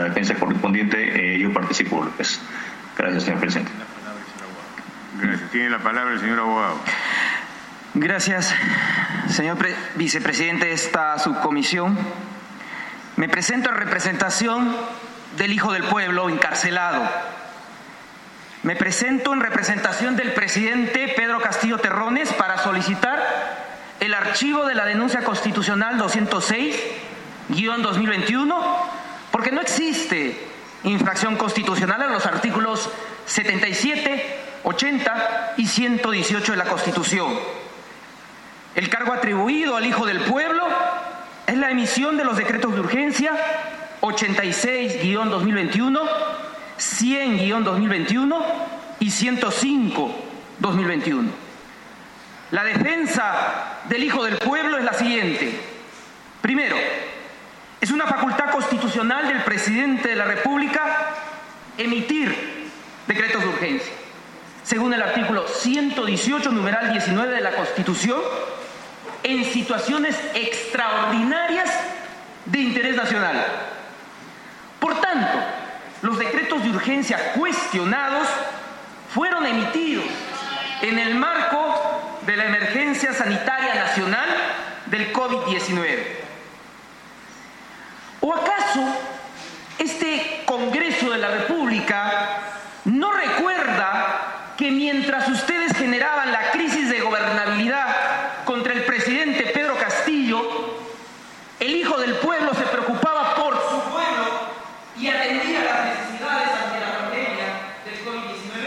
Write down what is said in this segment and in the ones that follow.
defensa correspondiente, yo participo, López. Gracias, señor presidente. Gracias. Tiene la palabra el señor abogado. Gracias, señor vicepresidente de esta subcomisión. Me presento en representación del hijo del pueblo encarcelado. Me presento en representación del presidente Pedro Castillo Terrones para solicitar el archivo de la denuncia constitucional 206-2021, porque no existe infracción constitucional a los artículos 77, 80 y 118 de la Constitución. El cargo atribuido al hijo del pueblo es la emisión de los decretos de urgencia 86-2021, 100-2021 y 105-2021. La defensa del hijo del pueblo es la siguiente. Primero, es una facultad constitucional del presidente de la República emitir decretos de urgencia, según el artículo 118, numeral 19 de la Constitución, en situaciones extraordinarias de interés nacional. Por tanto, los decretos de urgencia cuestionados fueron emitidos en el marco de la emergencia sanitaria nacional del COVID-19. ¿O acaso este Congreso de la República no recuerda que mientras ustedes generaban la crisis de gobernabilidad contra el presidente Pedro Castillo, el hijo del pueblo se preocupaba por su pueblo y atendía las necesidades ante la pandemia del COVID-19?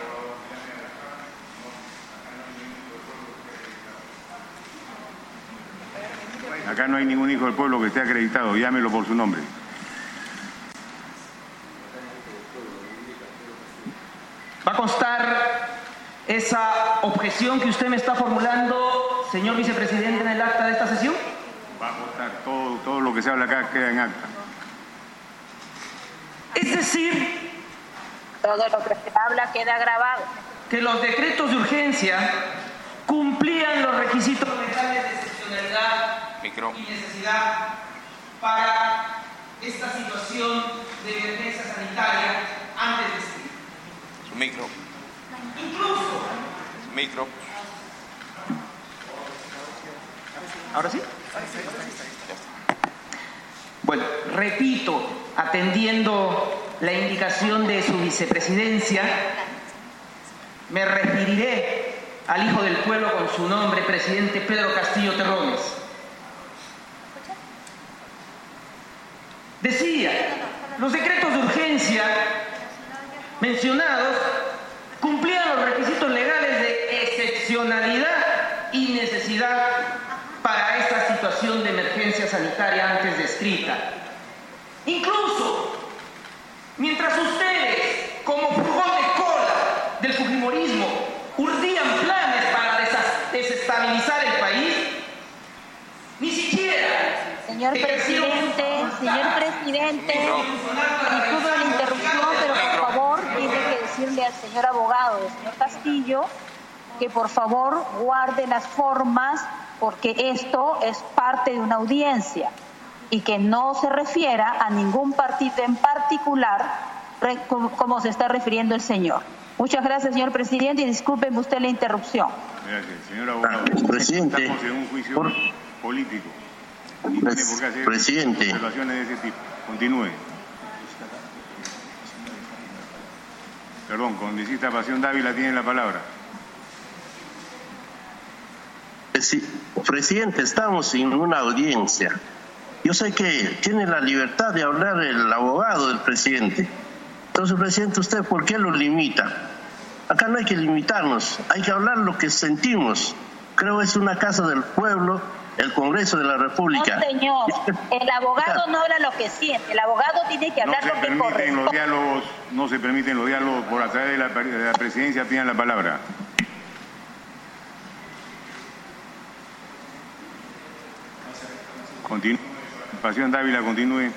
Acá no hay ningún hijo del pueblo que esté acreditado, llámelo por su nombre. ¿Va a constar esa objeción que usted me está formulando, señor vicepresidente, en el acta de esta sesión? Va a constar todo lo que se habla acá queda en acta. Es decir, todo lo que se habla queda grabado. Que los decretos de urgencia cumplían los requisitos legales de excepcionalidad y necesidad para esta situación de emergencia sanitaria antes de este. Su micro. Incluso. Su micro. ¿Ahora sí? Bueno, repito, atendiendo la indicación de su vicepresidencia, me referiré al hijo del pueblo con su nombre, presidente Pedro Castillo Terrones. Decía, los decretos de urgencia mencionados cumplían los requisitos legales de excepcionalidad y necesidad para esta situación de emergencia sanitaria antes descrita. Incluso, mientras ustedes, como furgón de cola del fujimorismo, urdían planes para desestabilizar el país, ni siquiera... Señor presidente, disculpe la interrupción, pero por favor tiene que decirle al señor abogado, al señor Castillo, que por favor guarde las formas, porque esto es parte de una audiencia y que no se refiera a ningún partido en particular como se está refiriendo el señor. Muchas gracias, señor presidente, y discúlpeme usted la interrupción. Gracias, señor abogado. Presidente, estamos en un juicio político. Y tiene por qué hacer presidente, observaciones de ese tipo. Continúe. Perdón, congresista Pasión Dávila tiene la palabra. Presidente, estamos en una audiencia. Yo sé que tiene la libertad de hablar el abogado del presidente. Entonces, presidente, ¿usted por qué lo limita? Acá no hay que limitarnos, hay que hablar lo que sentimos. Creo que es una casa del pueblo, el Congreso de la República. No, señor, el abogado no habla lo que siente, el abogado tiene que hablar lo que corresponde. No se permiten los diálogos por a través de la presidencia, pidan la palabra. Continúe. Pasión Dávila, continúe.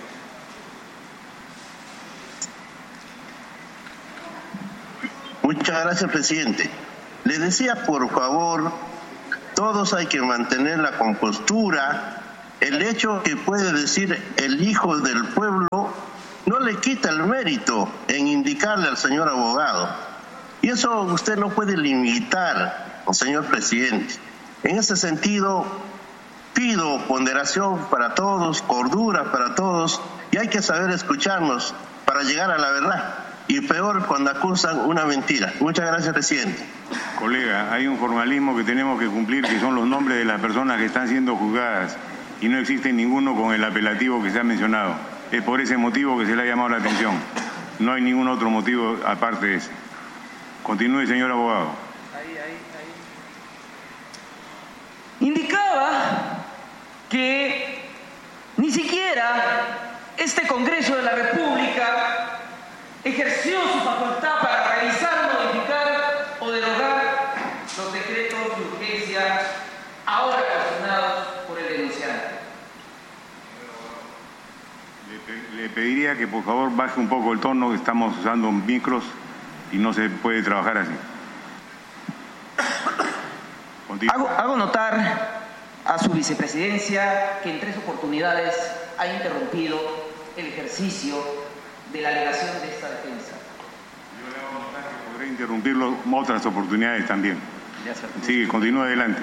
Muchas gracias, presidente. Le decía, por favor, todos hay que mantener la compostura. El hecho que puede decir el hijo del pueblo no le quita el mérito en indicarle al señor abogado. Y eso usted no puede limitar, señor presidente. En ese sentido, pido ponderación para todos, cordura para todos, y hay que saber escucharnos para llegar a la verdad. Y peor cuando acusan una mentira. Muchas gracias, presidente. Colega, hay un formalismo que tenemos que cumplir, que son los nombres de las personas que están siendo juzgadas, y no existe ninguno con el apelativo que se ha mencionado. Es por ese motivo que se le ha llamado la atención. No hay ningún otro motivo aparte de ese. Continúe, señor abogado. Indicaba que ni siquiera este Congreso de la República ejerció su facultad para revisar, modificar o derogar los decretos de urgencia ahora cuestionados por el denunciante. Le pediría que por favor baje un poco el tono, que estamos usando micros y no se puede trabajar así. Hago notar a su vicepresidencia que en 3 oportunidades ha interrumpido el ejercicio de la alegación de esta defensa. Yo le hago notar que podré interrumpirlo otras oportunidades también. Sí, continúe adelante.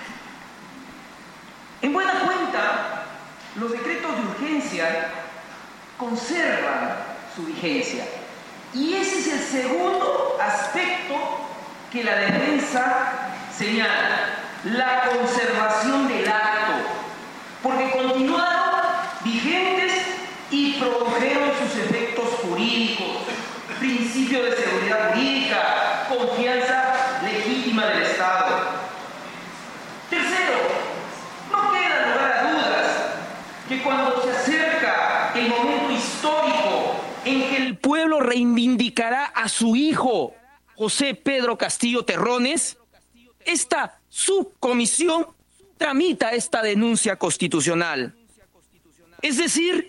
En buena cuenta, los decretos de urgencia conservan su vigencia. Y ese es el segundo aspecto que la defensa señala, la conservación del acto, porque continuaron vigentes y produjeron sus efectos jurídicos, principio de seguridad jurídica, confianza legítima del Estado. Tercero, no queda lugar a dudas que cuando se acerca el momento histórico en que el pueblo reivindicará a su hijo, José Pedro Castillo Terrones, esta subcomisión tramita esta denuncia constitucional. Es decir,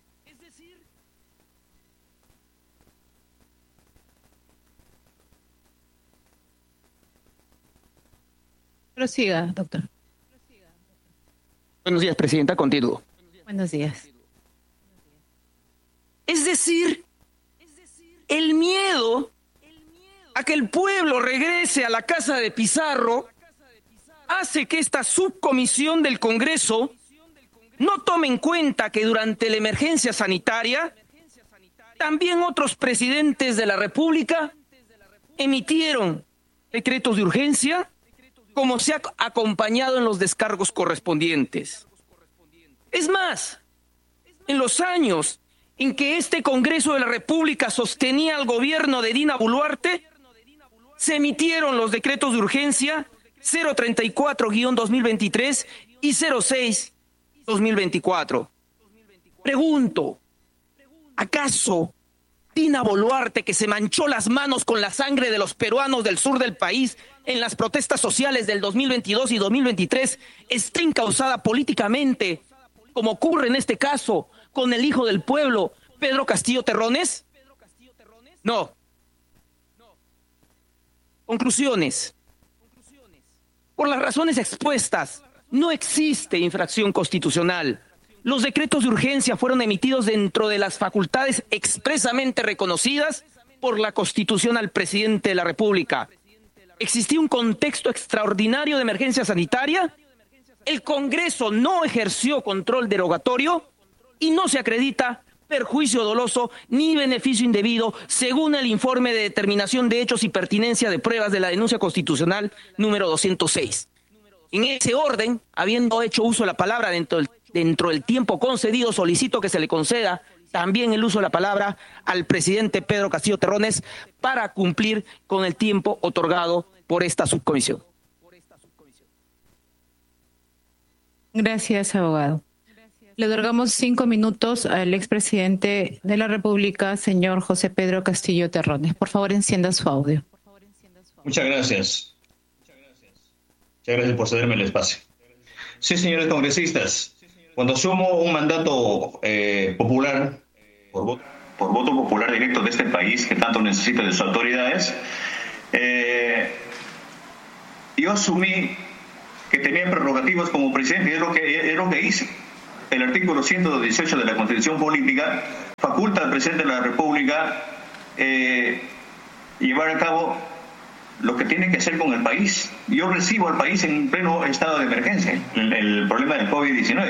prosiga, doctor. Buenos días, presidenta, continúo. Buenos días. Es decir, el miedo a que el pueblo regrese a la casa de Pizarro hace que esta subcomisión del Congreso no tome en cuenta que durante la emergencia sanitaria también otros presidentes de la República emitieron decretos de urgencia, como se ha acompañado en los descargos correspondientes. Es más, en los años en que este Congreso de la República sostenía al gobierno de Dina Boluarte, se emitieron los decretos de urgencia 034-2023 y 06-2024. Pregunto, ¿acaso Dina Boluarte, que se manchó las manos con la sangre de los peruanos del sur del país en las protestas sociales del 2022 y 2023, está encausada políticamente, como ocurre en este caso con el hijo del pueblo, Pedro Castillo Terrones? No. Conclusiones. Por las razones expuestas, no existe infracción constitucional. Los decretos de urgencia fueron emitidos dentro de las facultades expresamente reconocidas por la Constitución al presidente de la República. Existía un contexto extraordinario de emergencia sanitaria. El Congreso no ejerció control derogatorio y no se acredita perjuicio doloso ni beneficio indebido, según el informe de determinación de hechos y pertinencia de pruebas de la denuncia constitucional número 206. En ese orden, habiendo hecho uso de la palabra dentro del tiempo concedido, solicito que se le conceda también el uso de la palabra al presidente Pedro Castillo Terrones para cumplir con el tiempo otorgado por esta subcomisión. Gracias, abogado. Le otorgamos 5 minutos al expresidente de la República, señor José Pedro Castillo Terrones. Por favor, encienda su audio. Muchas gracias. Muchas gracias por cederme el espacio. Sí, señores congresistas, cuando asumo un mandato popular, por voto popular directo de este país que tanto necesita de sus autoridades, yo asumí que tenía prerrogativas como presidente, y es lo que hice. El artículo 118 de la Constitución Política faculta al presidente de la República llevar a cabo lo que tiene que hacer con el país. Yo recibo al país en pleno estado de emergencia, el problema del COVID-19.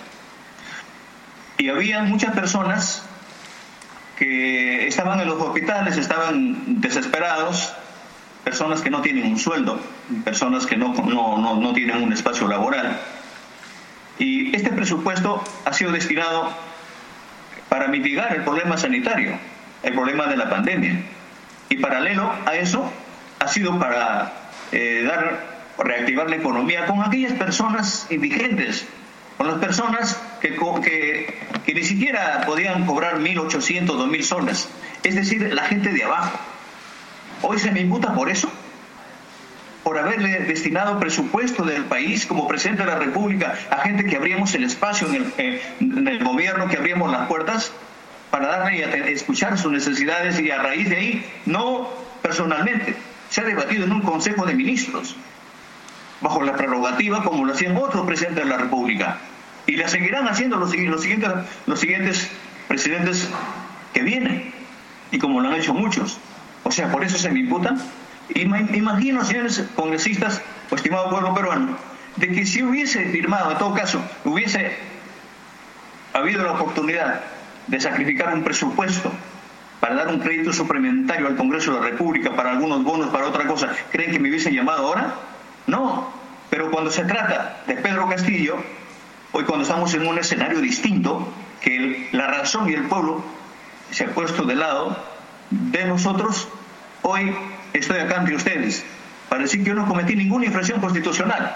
Y había muchas personas que estaban en los hospitales, estaban desesperados, personas que no tienen un sueldo, personas que no tienen un espacio laboral. Y este presupuesto ha sido destinado para mitigar el problema sanitario, el problema de la pandemia. Y paralelo a eso, ha sido para reactivar la economía con aquellas personas indigentes, con las personas que ni siquiera podían cobrar 1.800, 2.000 soles, es decir, la gente de abajo. Hoy se me imputa por eso, por haberle destinado presupuesto del país como presidente de la República a gente que abríamos el espacio en el gobierno, que abríamos las puertas para darle y escuchar sus necesidades, y a raíz de ahí, no personalmente, se ha debatido en un Consejo de Ministros, bajo la prerrogativa como lo hacían otros presidentes de la República, y la seguirán haciendo los siguientes presidentes que vienen, y como lo han hecho muchos. O sea, por eso se me imputan. Imagino, señores congresistas o estimado pueblo peruano, de que si hubiese firmado, en todo caso, hubiese habido la oportunidad de sacrificar un presupuesto para dar un crédito suplementario al Congreso de la República, para algunos bonos, para otra cosa, ¿creen que me hubiesen llamado ahora? No, pero cuando se trata de Pedro Castillo, hoy cuando estamos en un escenario distinto, que la razón y el pueblo se ha puesto de lado de nosotros, hoy estoy acá ante ustedes para decir que yo no cometí ninguna infracción constitucional.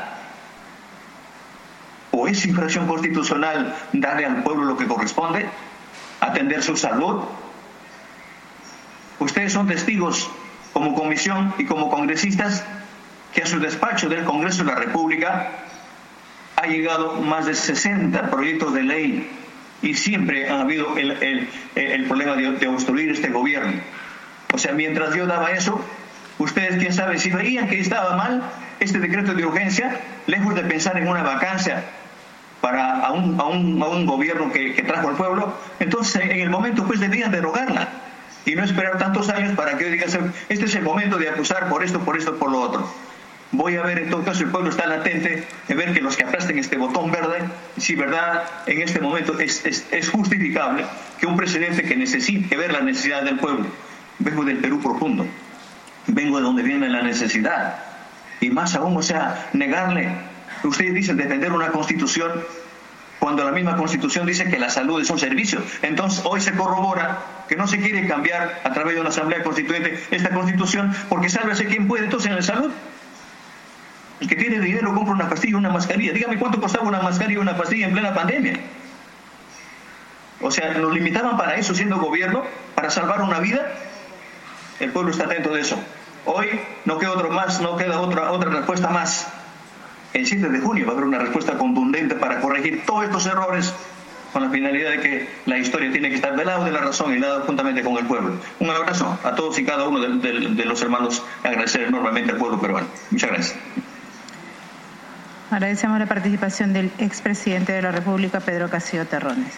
¿O es infracción constitucional darle al pueblo lo que corresponde? ¿Atender su salud? Ustedes son testigos como comisión y como congresistas que a su despacho del Congreso de la República ha llegado más de 60 proyectos de ley, y siempre ha habido el problema de obstruir este gobierno. O sea, mientras yo daba eso, ustedes, quién sabe, si veían que estaba mal este decreto de urgencia, lejos de pensar en una vacancia para a un gobierno que trajo al pueblo, entonces en el momento pues debían derogarla y no esperar tantos años para que digan, este es el momento de acusar por esto, por lo otro. Voy a ver, en todo caso, el pueblo está latente de ver que los que aplasten este botón verde, si verdad en este momento es justificable que un presidente que necesite ver la necesidad del pueblo. Vengo del Perú profundo, vengo de donde viene la necesidad, y más aún, o sea, negarle. Ustedes dicen defender una constitución cuando la misma constitución dice que la salud es un servicio. Entonces hoy se corrobora que no se quiere cambiar a través de una asamblea constituyente esta constitución, porque sálvese quien puede entonces en la salud. El que tiene dinero compra una pastilla, una mascarilla. Dígame cuánto costaba una mascarilla y una pastilla en plena pandemia. O sea, nos limitaban para eso siendo gobierno, para salvar una vida. El pueblo está atento de eso. Hoy no queda otra respuesta más. El 7 de junio va a haber una respuesta contundente para corregir todos estos errores, con la finalidad de que la historia tiene que estar del lado de la razón y del lado juntamente con el pueblo. Un abrazo a todos y cada uno de los hermanos. Agradecer enormemente al pueblo peruano. Muchas gracias. Agradecemos la participación del expresidente de la República, Pedro Castillo Terrones.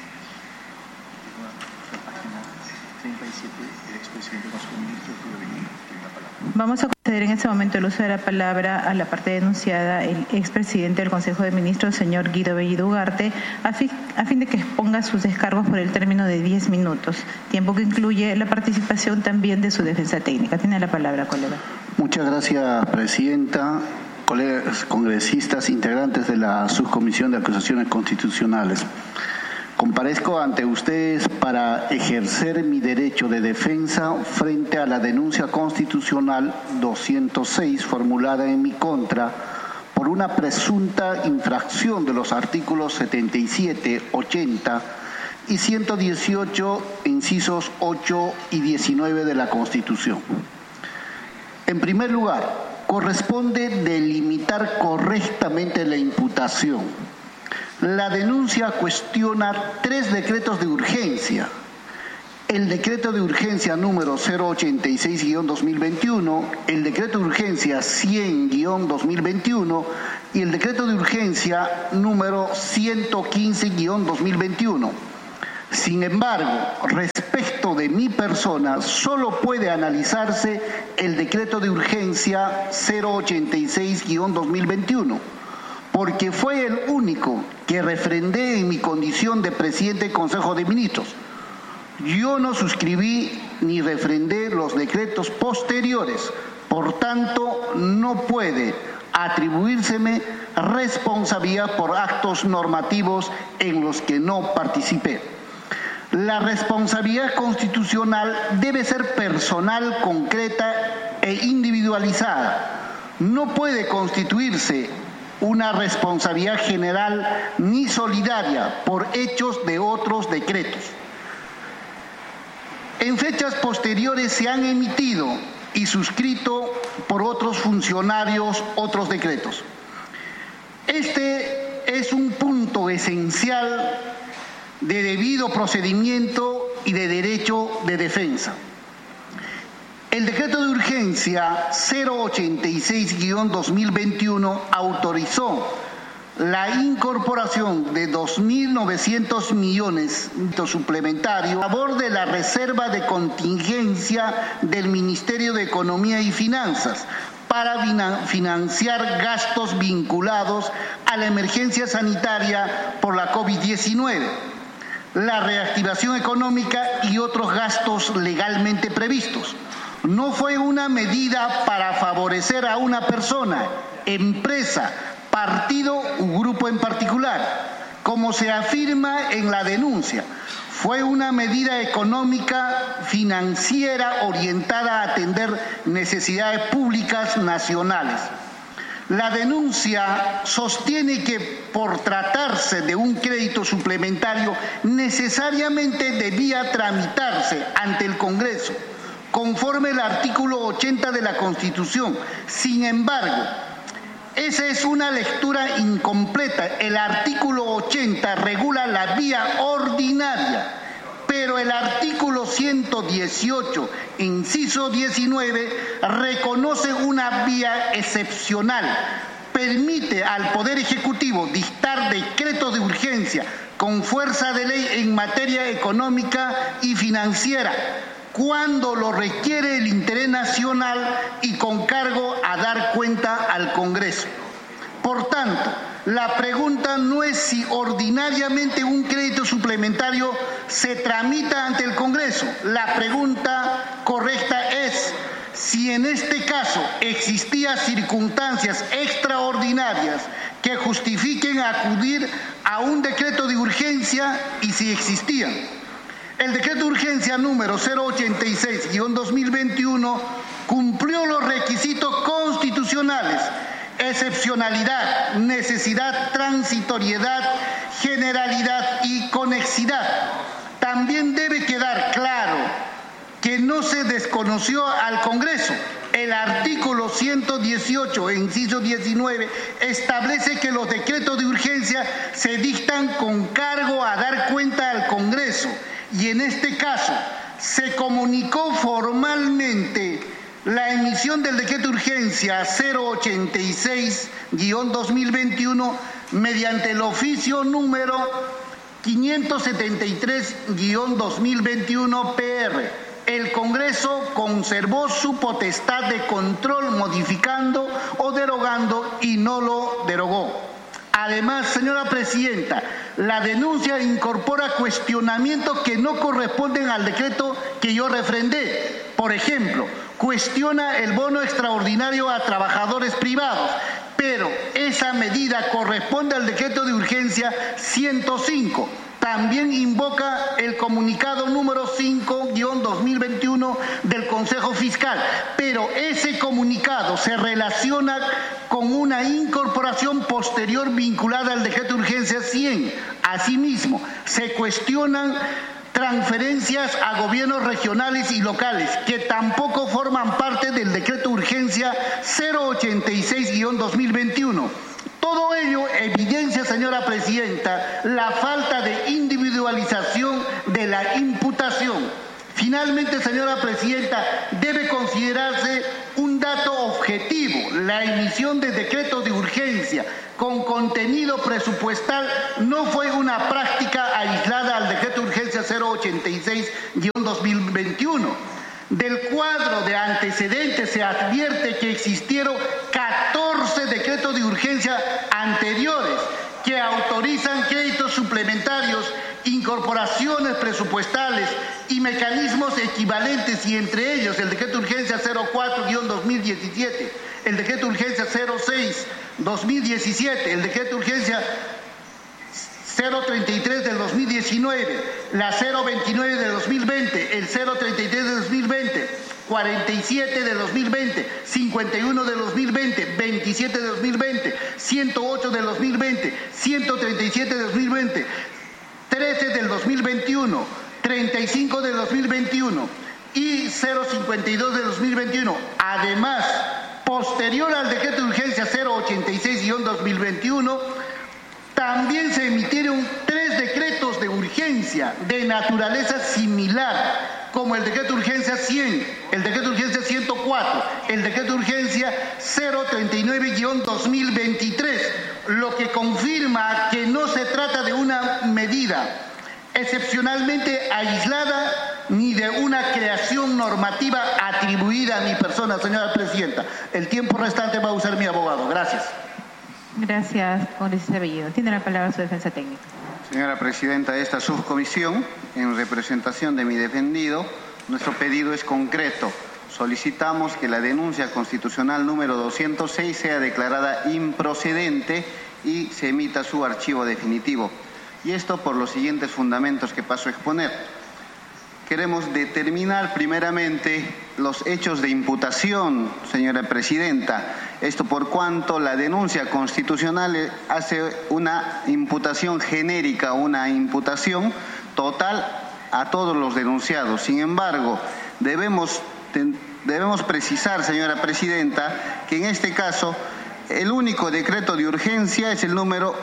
Vamos a conceder en este momento el uso de la palabra a la parte denunciada, el expresidente del Consejo de Ministros, señor Guido Bellido Ugarte, a fin de que exponga sus descargos por el término de 10 minutos, tiempo que incluye la participación también de su defensa técnica. Tiene la palabra, colega. Muchas gracias, presidenta. Colegas congresistas, integrantes de la Subcomisión de Acusaciones Constitucionales. Comparezco ante ustedes para ejercer mi derecho de defensa frente a la denuncia constitucional 206 formulada en mi contra por una presunta infracción de los artículos 77, 80 y 118, incisos 8 y 19 de la Constitución. En primer lugar, corresponde delimitar correctamente la imputación. La denuncia cuestiona 3 decretos de urgencia. El decreto de urgencia número 086-2021, el decreto de urgencia 100-2021 y el decreto de urgencia número 115-2021. Sin embargo, respecto de mi persona, solo puede analizarse el decreto de urgencia 086-2021, porque fue el único que refrendé en mi condición de presidente del Consejo de Ministros. Yo no suscribí ni refrendé los decretos posteriores, por tanto, no puede atribuírseme responsabilidad por actos normativos en los que no participé. La responsabilidad constitucional debe ser personal, concreta e individualizada. No puede constituirse una responsabilidad general ni solidaria por hechos de otros decretos. En fechas posteriores se han emitido y suscrito por otros funcionarios otros decretos. Este es un punto esencial de debido procedimiento y de derecho de defensa. El decreto de urgencia 086-2021 autorizó la incorporación de 2.900 millones suplementarios a favor de la reserva de contingencia del Ministerio de Economía y Finanzas para financiar gastos vinculados a la emergencia sanitaria por la COVID-19, la reactivación económica y otros gastos legalmente previstos. No fue una medida para favorecer a una persona, empresa, partido u grupo en particular, como se afirma en la denuncia. Fue una medida económica financiera orientada a atender necesidades públicas nacionales. La denuncia sostiene que por tratarse de un crédito suplementario necesariamente debía tramitarse ante el Congreso, conforme al artículo 80 de la Constitución. Sin embargo, esa es una lectura incompleta. El artículo 80 regula la vía ordinaria, pero el artículo 118, inciso 19, reconoce una vía excepcional. Permite al Poder Ejecutivo dictar decretos de urgencia con fuerza de ley en materia económica y financiera, cuando lo requiere el interés nacional y con cargo a dar cuenta al Congreso. Por tanto, la pregunta no es si ordinariamente un crédito suplementario se tramita ante el Congreso. La pregunta correcta es si en este caso existían circunstancias extraordinarias que justifiquen acudir a un decreto de urgencia y si existían. El decreto de urgencia número 086-2021 cumplió los requisitos constitucionales: excepcionalidad, necesidad, transitoriedad, generalidad y conexidad. También debe quedar claro que no se desconoció al Congreso. El artículo 118, inciso 19, establece que los decretos de urgencia se dictan con cargo a dar cuenta al Congreso. Y en este caso se comunicó formalmente la emisión del decreto de urgencia 086-2021 mediante el oficio número 573-2021 PR. El Congreso conservó su potestad de control modificando o derogando y no lo derogó. Además, señora Presidenta, la denuncia incorpora cuestionamientos que no corresponden al decreto que yo refrendé. Por ejemplo, cuestiona el bono extraordinario a trabajadores privados, pero esa medida corresponde al decreto de urgencia 105. También invoca el comunicado número 5-2021 del Consejo Fiscal, pero ese comunicado se relaciona con una incorporación posterior vinculada al decreto de urgencia 100. Asimismo, se cuestionan transferencias a gobiernos regionales y locales que tampoco forman parte del decreto de urgencia 086-2021. Todo ello evidencia, señora Presidenta, la falta de individualización de la imputación. Finalmente, señora Presidenta, debe considerarse un dato objetivo: la emisión de decretos de urgencia con contenido presupuestal no fue una práctica aislada al decreto de urgencia 086-2021. Del cuadro de antecedentes se advierte que existieron 14 decretos de urgencia anteriores que autorizan créditos suplementarios, incorporaciones presupuestales y mecanismos equivalentes, y entre ellos el decreto de urgencia 04-2017, el decreto de urgencia 06-2017, el decreto de urgencia 033 del 2019, la 029 del 2020, el 033 del 2020, 47 del 2020, 51 del 2020, 27 del 2020, 108 del 2020, 137 del 2020, 13 del 2021, 35 del 2021 y 052 del 2021. Además, posterior al decreto de urgencia 086-2021, también se emitieron 3 decretos de urgencia de naturaleza similar, como el decreto de urgencia 100, el decreto de urgencia 104, el decreto de urgencia 039-2023, lo que confirma que no se trata de una medida excepcionalmente aislada ni de una creación normativa atribuida a mi persona, señora presidenta. El tiempo restante va a usar mi abogado. Gracias. Gracias, congresista Bellido. Tiene la palabra su defensa técnica. Señora presidenta de esta subcomisión, en representación de mi defendido, nuestro pedido es concreto. Solicitamos que la denuncia constitucional número 206 sea declarada improcedente y se emita su archivo definitivo. Y esto por los siguientes fundamentos que paso a exponer. Queremos determinar primeramente los hechos de imputación, señora presidenta. Esto por cuanto la denuncia constitucional hace una imputación genérica, una imputación total a todos los denunciados. Sin embargo, debemos precisar, señora presidenta, que en este caso el único decreto de urgencia es el número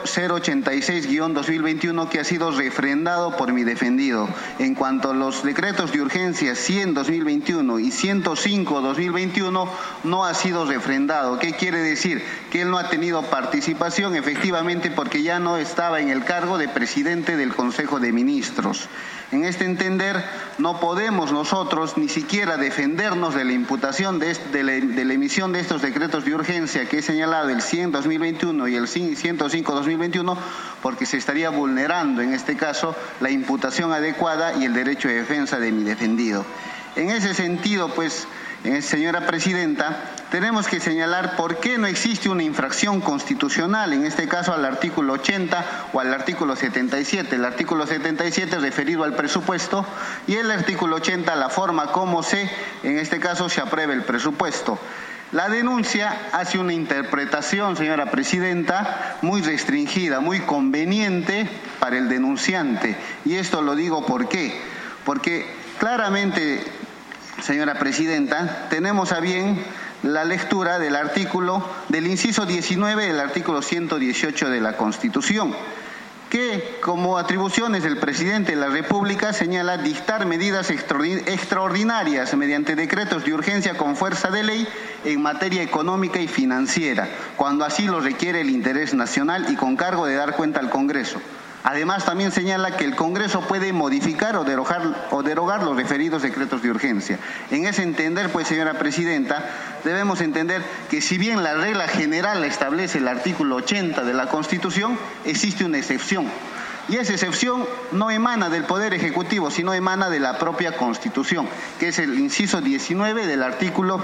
086-2021 que ha sido refrendado por mi defendido. En cuanto a los decretos de urgencia 100-2021 y 105-2021 no ha sido refrendado. ¿Qué quiere decir? Que él no ha tenido participación efectivamente porque ya no estaba en el cargo de presidente del Consejo de Ministros. En este entender, no podemos nosotros ni siquiera defendernos de la imputación de la emisión de estos decretos de urgencia que he señalado, el 100-2021 y el 105-2021, porque se estaría vulnerando en este caso la imputación adecuada y el derecho de defensa de mi defendido. En ese sentido, pues, señora presidenta, tenemos que señalar por qué no existe una infracción constitucional, en este caso al artículo 80 o al artículo 77. El artículo 77 referido al presupuesto y el artículo 80 la forma como en este caso se aprueba el presupuesto. La denuncia hace una interpretación, señora presidenta, muy restringida, muy conveniente para el denunciante. Y esto lo digo ¿por qué? Porque claramente, señora presidenta, tenemos a bien la lectura del inciso 19 del artículo 118 de la Constitución, que como atribuciones del presidente de la República señala dictar medidas extraordinarias mediante decretos de urgencia con fuerza de ley en materia económica y financiera, cuando así lo requiere el interés nacional y con cargo de dar cuenta al Congreso. Además, también señala que el Congreso puede modificar o derogar los referidos decretos de urgencia. En ese entender, pues, señora presidenta, debemos entender que si bien la regla general establece el artículo 80 de la Constitución, existe una excepción. Y esa excepción no emana del Poder Ejecutivo, sino emana de la propia Constitución, que es el inciso 19 del artículo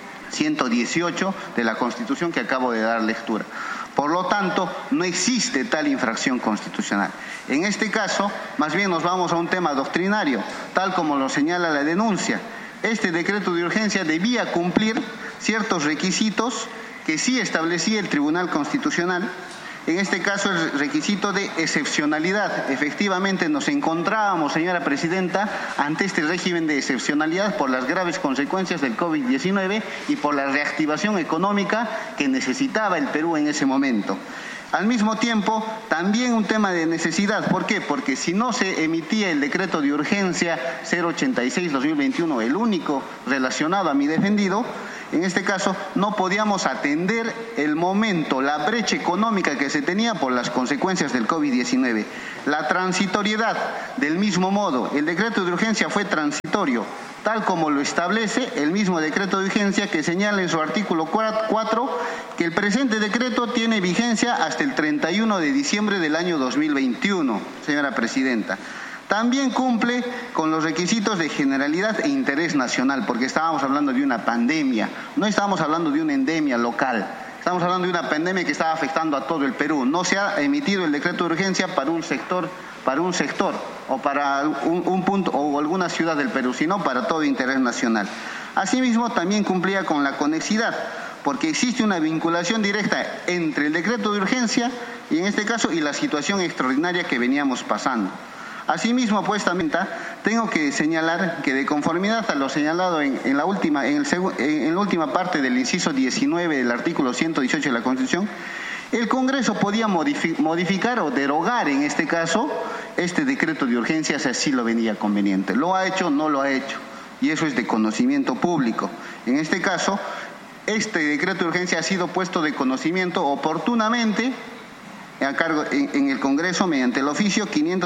118 de la Constitución que acabo de dar lectura. Por lo tanto, no existe tal infracción constitucional. En este caso, más bien nos vamos a un tema doctrinario, tal como lo señala la denuncia. Este decreto de urgencia debía cumplir ciertos requisitos que sí establecía el Tribunal Constitucional. En este caso, el requisito de excepcionalidad. Efectivamente, nos encontrábamos, señora presidenta, ante este régimen de excepcionalidad por las graves consecuencias del COVID-19 y por la reactivación económica que necesitaba el Perú en ese momento. Al mismo tiempo, también un tema de necesidad. ¿Por qué? Porque si no se emitía el decreto de urgencia 086-2021, el único relacionado a mi defendido, En este caso, no podíamos atender el momento, la brecha económica que se tenía por las consecuencias del COVID-19. La transitoriedad, del mismo modo, el decreto de urgencia fue transitorio, tal como lo establece el mismo decreto de urgencia, que señala en su artículo 4 que el presente decreto tiene vigencia hasta el 31 de diciembre del año 2021, señora Presidenta. También cumple con los requisitos de generalidad e interés nacional, porque estábamos hablando de una pandemia, no estábamos hablando de una endemia local, estamos hablando de una pandemia que estaba afectando a todo el Perú. No se ha emitido el decreto de urgencia para un sector o para un punto o alguna ciudad del Perú, sino para todo interés nacional. Asimismo, también cumplía con la conexidad, porque existe una vinculación directa entre el decreto de urgencia y en este caso y la situación extraordinaria que veníamos pasando. Asimismo, pues también tengo que señalar que de conformidad a lo señalado en la última parte del inciso 19 del artículo 118 de la Constitución, el Congreso podía modificar o derogar en este caso este decreto de urgencia si así lo venía conveniente. ¿Lo ha hecho? No lo ha hecho. Y eso es de conocimiento público. En este caso, este decreto de urgencia ha sido puesto de conocimiento oportunamente a cargo en el Congreso mediante el oficio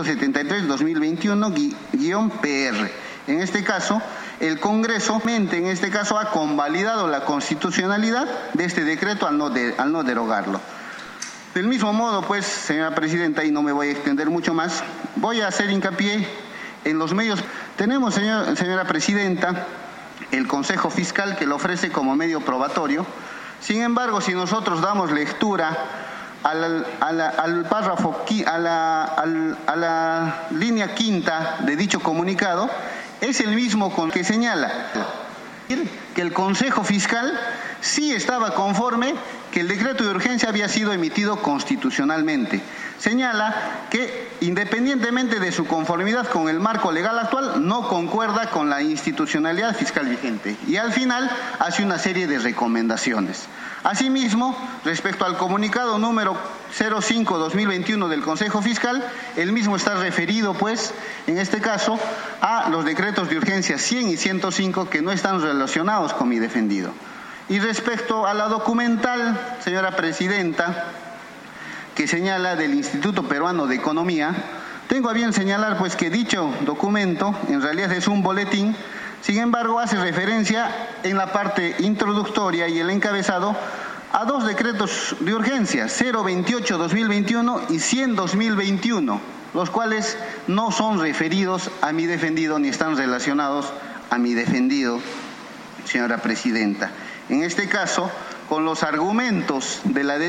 573-2021-PR. En este caso, el Congreso ha convalidado la constitucionalidad de este decreto al no derogarlo. Del mismo modo, pues, señora Presidenta, y no me voy a extender mucho más, voy a hacer hincapié en los medios. Tenemos, señora Presidenta, el Consejo Fiscal que lo ofrece como medio probatorio. Sin embargo, si nosotros damos lectura al párrafo, a la línea quinta de dicho comunicado, es el mismo que señala que el Consejo Fiscal sí estaba conforme que el decreto de urgencia había sido emitido constitucionalmente. Señala que independientemente de su conformidad con el marco legal actual, no concuerda con la institucionalidad fiscal vigente y al final hace una serie de recomendaciones. Asimismo, respecto al comunicado número 05-2021 del Consejo Fiscal, el mismo está referido, pues, en este caso, a los decretos de urgencia 100 y 105 que no están relacionados con mi defendido. Y respecto a la documental, señora Presidenta, que señala del Instituto Peruano de Economía, tengo a bien señalar, pues, que dicho documento en realidad es un boletín. Sin embargo, hace referencia en la parte introductoria y el encabezado a dos decretos de urgencia, 028-2021 y 100-2021, los cuales no son referidos a mi defendido ni están relacionados a mi defendido, señora Presidenta. En este caso, con los argumentos de la